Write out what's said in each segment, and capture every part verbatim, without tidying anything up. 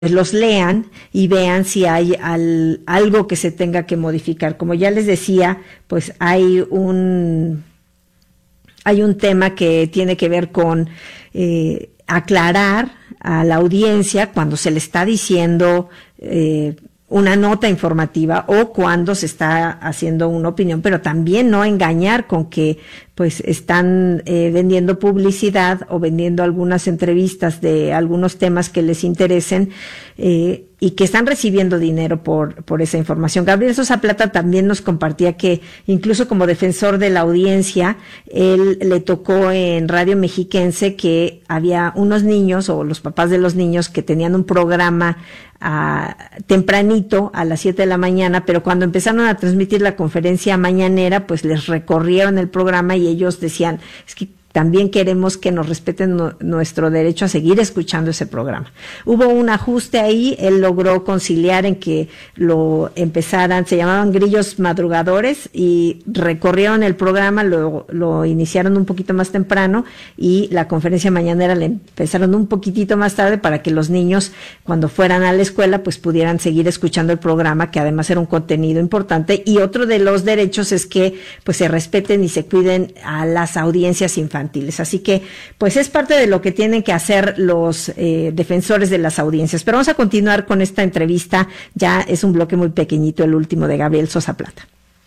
los lean y vean si hay al, algo que se tenga que modificar. Como ya les decía, pues hay un hay un tema que tiene que ver con eh, aclarar a la audiencia cuando se le está diciendo eh, una nota informativa o cuando se está haciendo una opinión, pero también no engañar con que pues están eh, vendiendo publicidad o vendiendo algunas entrevistas de algunos temas que les interesen eh, y que están recibiendo dinero por por esa información. Gabriel Sosa Plata también nos compartía que incluso como defensor de la audiencia, él le tocó en Radio Mexiquense que había unos niños o los papás de los niños que tenían un programa a, tempranito a las siete de la mañana, pero cuando empezaron a transmitir la conferencia mañanera, pues les recorrieron el programa y ellos decían, es que también queremos que nos respeten no, nuestro derecho a seguir escuchando ese programa. Hubo un ajuste ahí, él logró conciliar en que lo empezaran, se llamaban grillos madrugadores y recorrieron el programa, lo, lo iniciaron un poquito más temprano y la conferencia mañanera le empezaron un poquitito más tarde para que los niños cuando fueran a la escuela pues pudieran seguir escuchando el programa, que además era un contenido importante. Y otro de los derechos es que pues se respeten y se cuiden a las audiencias infantiles. Así que, pues es parte de lo que tienen que hacer los eh, defensores de las audiencias. Pero vamos a continuar con esta entrevista. Ya es un bloque muy pequeñito, el último de Gabriel Sosa Plata.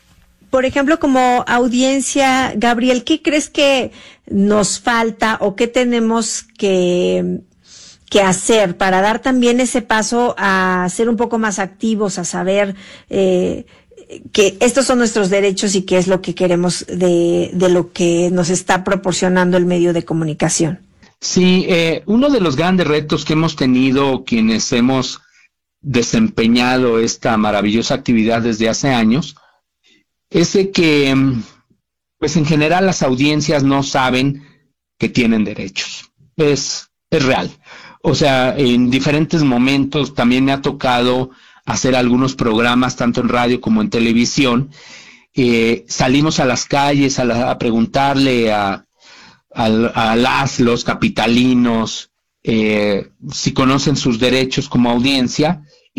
Por ejemplo, como audiencia, Gabriel, ¿qué crees que nos falta o qué tenemos que, que hacer para dar también ese paso a ser un poco más activos, a saber eh, que estos son nuestros derechos y qué es lo que queremos de, de lo que nos está proporcionando el medio de comunicación? Sí, eh, uno de los grandes retos que hemos tenido quienes hemos desempeñado esta maravillosa actividad desde hace años es de que, pues en general las audiencias no saben que tienen derechos. Es, es real. O sea, en diferentes momentos también me ha tocado hacer algunos programas, tanto en radio como en televisión. Eh, salimos a las calles a, la, a preguntarle a, a, a las, los capitalinos, eh, si conocen sus derechos como audiencia,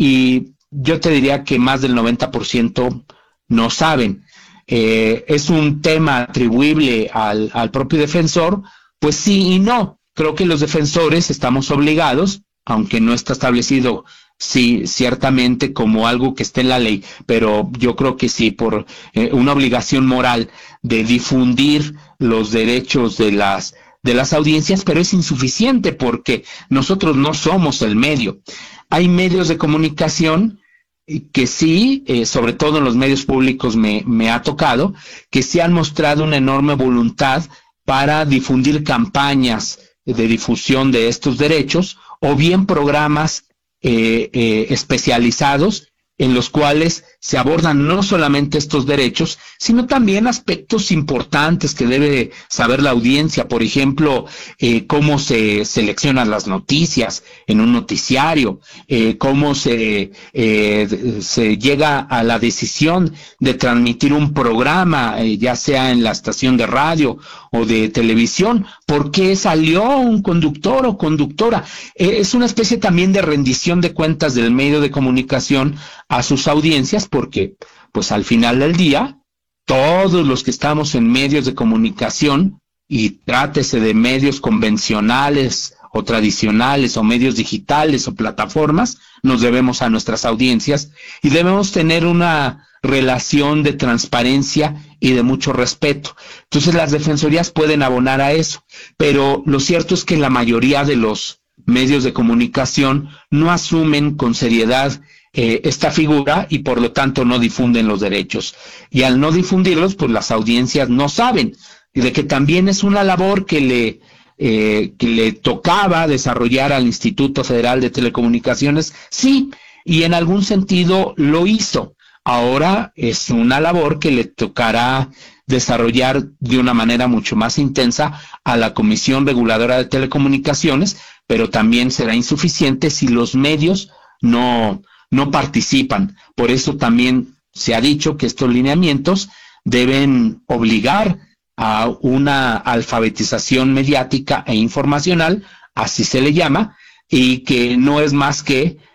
y yo te diría que más del noventa por ciento no saben. Eh, ¿Es un tema atribuible al, al propio defensor? Pues sí y no. Creo que los defensores estamos obligados, aunque no está establecido sí, ciertamente como algo que esté en la ley, pero yo creo que sí, por eh, una obligación moral de difundir los derechos de las de las audiencias, pero es insuficiente porque nosotros no somos el medio. Hay medios de comunicación que sí, eh, sobre todo en los medios públicos me, me ha tocado, que sí han mostrado una enorme voluntad para difundir campañas de difusión de estos derechos, o bien programas Eh, eh, especializados en los cuales se abordan no solamente estos derechos, sino también aspectos importantes que debe saber la audiencia. Por ejemplo, eh, cómo se seleccionan las noticias en un noticiario, eh, cómo se, eh, se llega a la decisión de transmitir un programa, eh, ya sea en la estación de radio o de televisión, por qué salió un conductor o conductora. Eh, es una especie también de rendición de cuentas del medio de comunicación a sus audiencias, porque pues al final del día todos los que estamos en medios de comunicación, y trátese de medios convencionales o tradicionales o medios digitales o plataformas, nos debemos a nuestras audiencias y debemos tener una relación de transparencia y de mucho respeto. Entonces las defensorías pueden abonar a eso, pero lo cierto es que la mayoría de los medios de comunicación no asumen con seriedad eh, esta figura y por lo tanto no difunden los derechos. Y al no difundirlos, pues las audiencias no saben, y de que también es una labor que le, eh, que le tocaba desarrollar al Instituto Federal de Telecomunicaciones, sí, y en algún sentido lo hizo. Ahora es una labor que le tocará desarrollar de una manera mucho más intensa a la Comisión Reguladora de Telecomunicaciones, pero también será insuficiente si los medios no, no participan. Por eso también se ha dicho que estos lineamientos deben obligar a una alfabetización mediática e informacional, así se le llama, y que no es más que